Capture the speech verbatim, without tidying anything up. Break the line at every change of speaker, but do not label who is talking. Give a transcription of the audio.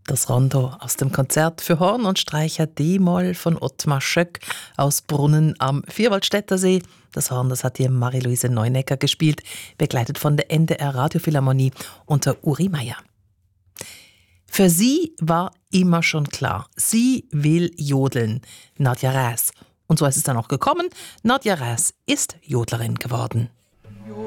Das Rondo aus dem Konzert für Horn und Streicher D-Moll von Ottmar Schöck aus Brunnen am Vierwaldstätter See. Das Horn, das hat hier Marie-Louise Neunecker gespielt, begleitet von der N D R Radiophilharmonie unter Uri Meier. Für sie war immer schon klar, sie will jodeln, Nadja Räs. Und so ist es dann auch gekommen. Nadja Räs ist Jodlerin geworden.